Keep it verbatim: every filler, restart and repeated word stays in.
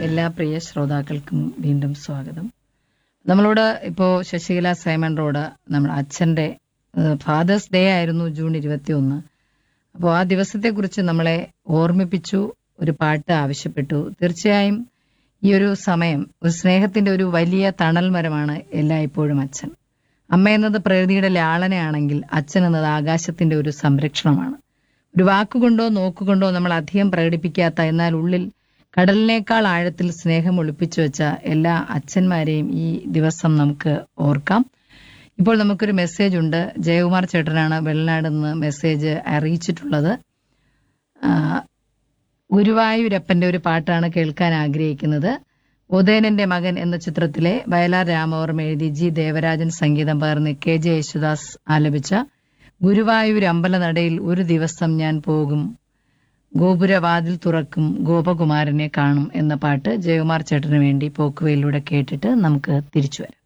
എല്ലാ പ്രിയ ശ്രോതാക്കൾക്കും വീണ്ടും സ്വാഗതം. നമ്മളോട് ഇപ്പോൾ ശശികല സൈമൺ റോഡ് നമ്മുടെ അച്ഛൻ്റെ ഫാദേഴ്സ് ഡേ ആയിരുന്നു ജൂൺ ഇരുപത്തി ഒന്ന്. അപ്പോൾ ആ ദിവസത്തെക്കുറിച്ച് നമ്മളെ ഓർമ്മിപ്പിച്ചു, ഒരു പാട്ട് ആവശ്യപ്പെട്ടു. തീർച്ചയായും ഈ ഒരു സമയം ഒരു സ്നേഹത്തിന്റെ ഒരു വലിയ തണൽ മരമാണ് എല്ലായ്പ്പോഴും അച്ഛൻ. അമ്മ എന്നത് പ്രകൃതിയുടെ ലാളനയാണെങ്കിൽ അച്ഛൻ എന്നത് ആകാശത്തിന്റെ ഒരു സംരക്ഷണമാണ്. ഒരു വാക്കുകൊണ്ടോ നോക്കുകൊണ്ടോ നമ്മൾ അധികം പ്രകടിപ്പിക്കാത്ത, എന്നാൽ ഉള്ളിൽ കടലിനേക്കാൾ ആഴത്തിൽ സ്നേഹം ഒളിപ്പിച്ചു വെച്ച എല്ലാ അച്ഛന്മാരെയും ഈ ദിവസം നമുക്ക് ഓർക്കാം. ഇപ്പോൾ നമുക്കൊരു മെസ്സേജ് ഉണ്ട്. ജയകുമാർ ചേട്ടനാണ് വെള്ളനാട് നിന്ന് മെസ്സേജ് അറിയിച്ചിട്ടുള്ളത്. ഗുരുവായൂരപ്പന്റെ ഒരു പാട്ടാണ് കേൾക്കാൻ ആഗ്രഹിക്കുന്നത്. ഉദയനന്റെ മകൻ എന്ന ചിത്രത്തിലെ വയലാർ രാമവർമ്മ എഴുതി ജി ദേവരാജൻ സംഗീതം പകർന്ന് കെ ജെ യേശുദാസ് ആലപിച്ച ഗുരുവായൂർ അമ്പലനടയിൽ ഒരു ദിവസം ഞാൻ പോകും, ഗോപുരവാതിൽ തുറക്കും, ഗോപകുമാരനെ കാണും എന്ന പാട്ട് ജയകുമാർ ചേട്ടന് വേണ്ടി പോക്കുവയിലൂടെ കേട്ടിട്ട് നമുക്ക് തിരിച്ചു വരാം.